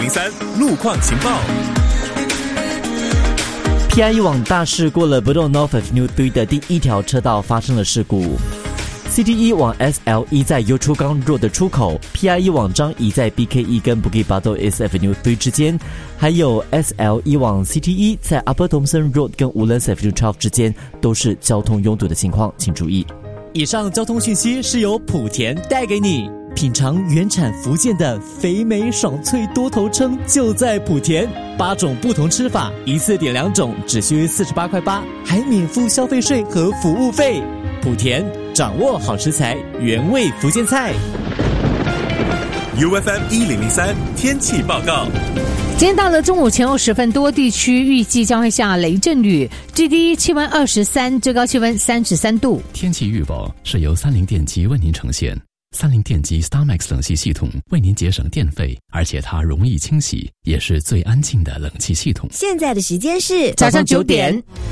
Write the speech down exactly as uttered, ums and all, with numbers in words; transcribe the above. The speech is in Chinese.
零三路况情报。 P I E 往大事过了 Bedok North Avenue 三的第一条车道发生了事故。C T E 往 S L E 在油出港 Road 的出口 ，P I E 往张仪在 B K E 跟 Bukit Batok East Avenue 三之间，还有 S L E 往 C T E 在 Upper Thomson Road 跟 Woodlands Avenue 十二之间都是交通拥堵的情况，请注意。 以上交通讯息是由莆田带给你。品尝原产福建的肥美爽脆多头称就在莆田，八种不同吃法，一次点两种，只需四十八块八，还免付消费税和服务费。莆田掌握好食材，原味福建菜。 U F M 一零零三天气报告。 今天到了中午前后时分，多地区预计将会下雷阵雨，最低气温二十三，最高气温三十三度。 天气预报是由三菱电机为您呈现。三菱电机 StarMax 冷气系统为您节省电费，而且它容易清洗，也是最安静的冷气系统。 现在的时间是早上九点。